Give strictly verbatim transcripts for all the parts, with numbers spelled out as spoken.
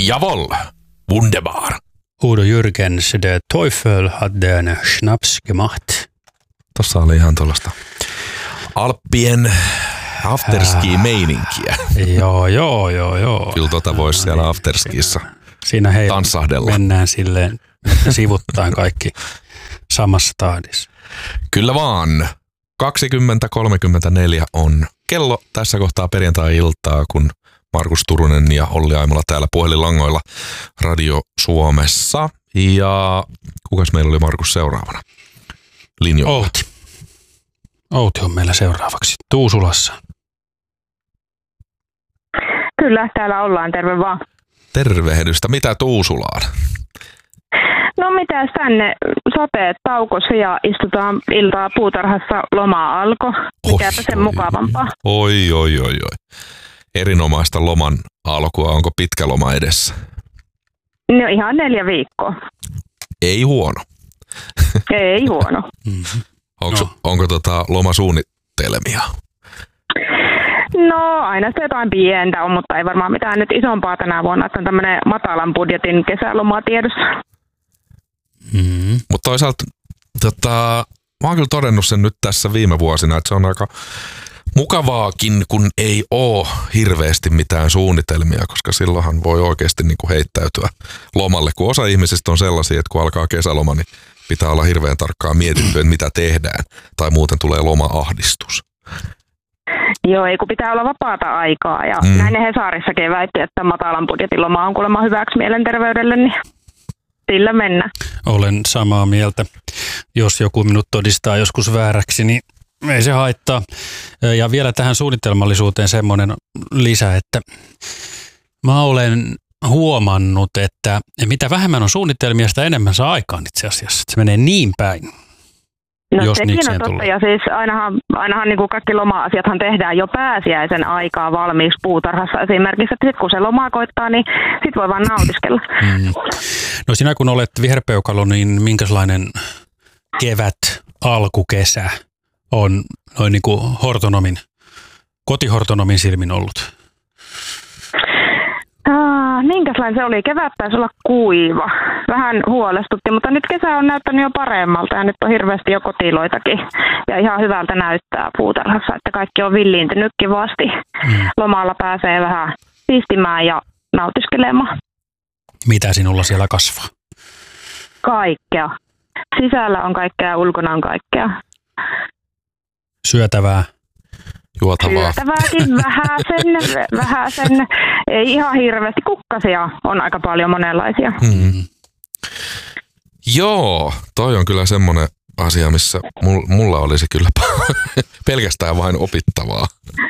Jawohl, wunderbar. Udo Jürgens, der Teufel hat den Schnaps gemacht. Tossa oli ihan tuollaista Alppien afterski-meininkiä. Joo, joo, joo, joo. Kyllä tota voisi siellä afterskiissa siinä hei, tanssahdella. Mennään silleen, että sivuttaan kaikki samassa tahdissa. Kyllä vaan. kaksikymmentä kolmekymmentäneljä on kello tässä kohtaa perjantai-iltaa, kun Markus Turunen ja Olli Aimola täällä puhelinlangoilla Radio Suomessa. Ja kukas meillä oli Markus seuraavana linjoilla? Outi. Outi on meillä seuraavaksi Tuusulassa. Kyllä, täällä ollaan. Terve vaan. Tervehdystä. Mitä Tuusulaan? No mitäs tänne, sateet taukossa ja istutaan iltaa puutarhassa, loma alkoi. Mikäpä sen oi, mukavampaa. Oi, oi, oi, oi. Erinomaista loman alkua. Onko pitkä loma edessä? No ihan neljä viikkoa. Ei huono. Ei huono. Mm-hmm. Onko, No. onko tota lomasuunnitelmia? No aina se jotain pientä on, mutta ei varmaan mitään nyt isompaa tänä vuonna. Että on tämmöinen matalan budjetin kesäloma tiedossa. Mm-hmm. Mutta toisaalta tota, mä oon kyllä todennut sen nyt tässä viime vuosina, että se on aika mukavaakin, kun ei ole hirveästi mitään suunnitelmia, koska silloinhan voi oikeasti niinku heittäytyä lomalle. Kun osa ihmisistä on sellaisia, että kun alkaa kesäloma, niin pitää olla hirveän tarkkaan mietitty, että mitä tehdään, tai muuten tulee loma-ahdistus. Joo, ei kun pitää olla vapaata aikaa. Ja Mm. näin ne Hesarissakin väitti, että matalan budjetin loma on kuulemma hyväksi mielenterveydelle, niin sillä mennään. Olen samaa mieltä. Jos joku minut todistaa joskus vääräksi, niin ei se haittaa. Ja vielä tähän suunnitelmallisuuteen semmoinen lisä, että mä olen huomannut, että mitä vähemmän on suunnitelmia, sitä enemmän saa aikaan itse asiassa. Se menee niin päin. No Jos sekin on niikseen totta, tulee. ja siis ainahan, ainahan niin kuin kaikki loma-asiathan tehdään jo pääsiäisen aikaa valmiiksi puutarhassa esimerkiksi, että sitten kun se loma koittaa, niin sitten voi vaan nautiskella. Mm. No sinä kun olet viherpeukalo, niin minkälainen kevät, alkukesä on noin niin kuin hortonomin, kotihortonomin silmin ollut? Ah, minkälainen se oli? Kevät taisi olla kuiva. Vähän huolestutti, mutta nyt kesä on näyttänyt jo paremmalta ja nyt on hirveästi jo kotiloitakin. Ja ihan hyvältä näyttää puutarhassa, että kaikki on villiintynyt kivasti. Mm. Lomalla pääsee vähän siistimään ja nautiskelemaan. Mitä sinulla siellä kasvaa? Kaikkea. Sisällä on kaikkea ja ulkona on kaikkea. Syötävää? Juotavaa. Syötävääkin vähäsen, vähäsen. Ei ihan hirveästi. Kukkasia on aika paljon monenlaisia. Mm. Joo, toi on kyllä semmoinen asia, missä mulla olisi kyllä pelkästään vain opittavaa.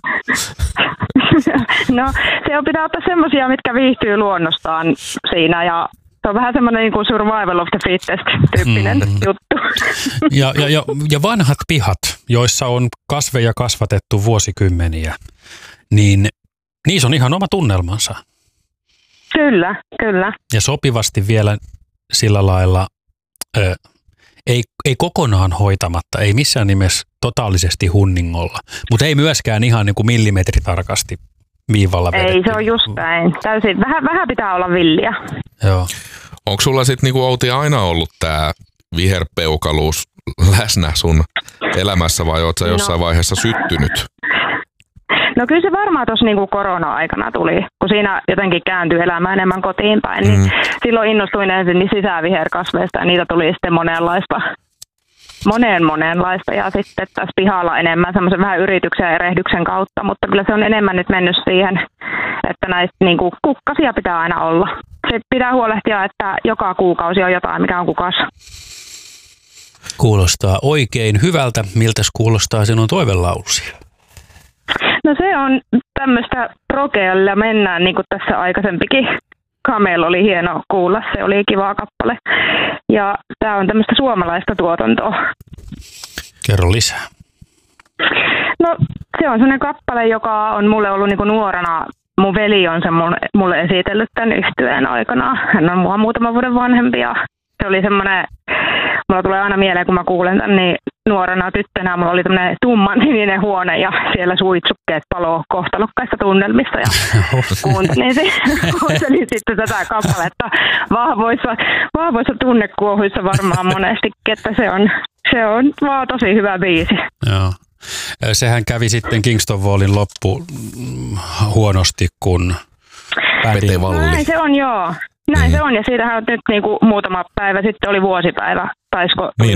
No se on pitää ottaa semmoisia, mitkä viihtyy luonnostaan siinä ja se on vähän semmoinen niin kuin survival of the fittest-tyyppinen Mm. juttu. Ja, ja, ja, ja vanhat pihat, joissa on kasveja kasvatettu vuosikymmeniä, niin niissä on ihan oma tunnelmansa. Kyllä, kyllä. Ja sopivasti vielä sillä lailla, ö, ei, ei kokonaan hoitamatta, ei missään nimessä totaalisesti hunningolla, mutta ei myöskään ihan niin kuin millimetritarkasti viivalla vedetty. Ei, se on just näin. Täysin. Vähän, vähän pitää olla villiä. Joo. Onko sulla sitten niinku Outi aina ollut tää viherpeukaluus läsnä sun elämässä vai oot sä jossain No. vaiheessa syttynyt? No kyllä se varmaan tuossa niinku korona-aikana tuli, kun siinä jotenkin kääntyi elämä enemmän kotiin päin. Niin Mm. silloin innostuin ensin niin sisäviherkasveista ja niitä tuli sitten monenlaista, moneen monenlaista. Ja sitten tässä pihalla enemmän semmoisen vähän yrityksen ja erehdyksen kautta, mutta kyllä se on enemmän nyt mennyt siihen, että näistä niinku kukkasia pitää aina olla. Se pitää huolehtia, että joka kuukausi on jotain, mikä on kukassa. Kuulostaa oikein hyvältä. Miltäs kuulostaa sinun toivelaulusi? No se on tämmöistä rokealla mennään, niin kuin tässä aikaisempikin. Kamel oli hieno kuulla, se oli kiva kappale. Ja tämä on tämmöistä suomalaista tuotantoa. Kerro lisää. No se on semmoinen kappale, joka on mulle ollut niin kuin nuorena. Mun veli on sen mulle esitellyt tämän yhtyeen aikana. Hän on mua muutaman vuoden vanhempi ja se oli semmoinen, mulla tulee aina mieleen kun mä kuulen tämän, niin nuorena tyttönä mulla oli tämmöinen tumman sininen huone ja siellä suitsukkeet paloo kohtalokkaista tunnelmista ja kuuntelin, kuuntelin sitten tätä kappaletta vahvoissa, vahvoissa tunnekuohuissa varmaan monestikin, että se on, se on vaan tosi hyvä biisi. Joo. Sehän kävi sitten Kingston Wallin loppu huonosti, kun Pete Valli. Näin se on, joo. Näin mm. se on, ja siitähän on nyt niin kuin muutama päivä sitten oli vuosipäivä, taisiko niin